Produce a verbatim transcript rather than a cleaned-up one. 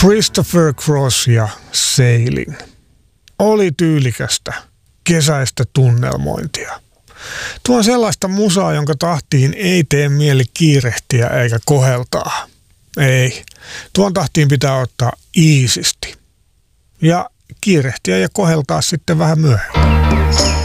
Christopher Cross ja Sailing. Oli tyylikästä kesäistä tunnelmointia. Tuo on sellaista musaa, jonka tahtiin ei tee mieli kiirehtiä eikä koheltaa. Ei. Tuon tahtiin pitää ottaa iisisti. Ja kiirehtiä ja koheltaa sitten vähän myöhemmin.